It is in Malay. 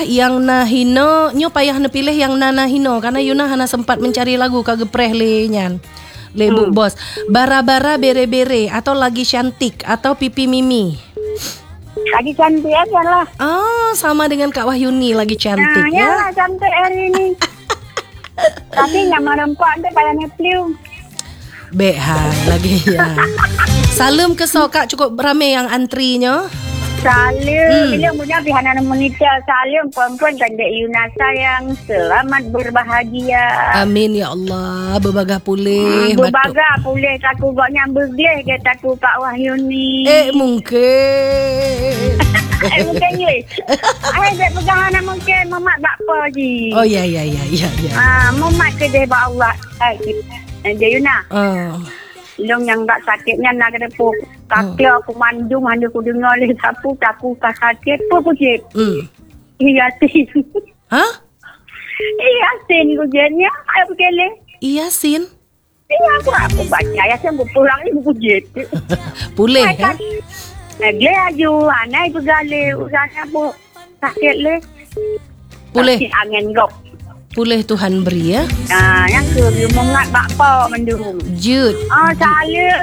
yang nahino nyo payah na pilih yang nahino karena Yuna hana sempat mencari lagu kagepreh le nyan. Le Bu Bos. Bara-bara bere-bere atau lagi cantik atau pipi mimi. Lagi cantik aja lah. Oh, sama dengan Kak Wahyuni lagi cantik ya. Ya, cantik hari ini. Tapi nama rempak tu payah ngepliu. Baik lagi ya. Salam ke Kak, cukup ramai yang antrinya. Salam. Bila punya pihana menita salam perempuan tanda Yuna sayang. Selamat berbahagia. Amin ya Allah. Berbagah pulih. Berbagah pulih. Takut gaknya bergelih ke takut Kak Wahyuni. Mungkin. Mungkin English. Saya pegang anak mungkin Mamat bakpa je. Oh ya. Mamat ke dia bak Allah. Dia Yuna. Long yang tak sakitnya nak kena pun. Kaki aku mandum hanya aku dengar oleh sapu tak sakit pun aku cip. Yasin. Hah? Yasin aku jadinya. Ayo pergi. Yasin? Iya aku baca Yasin aku pulang ni aku jip. Pulih ya? Gle aju anai pergi usahanya pun sakit le. Pulih. Sakit angin gok. Pulih Tuhan beri ya. Yang ke mengat bakpa mendung. Jut. Salam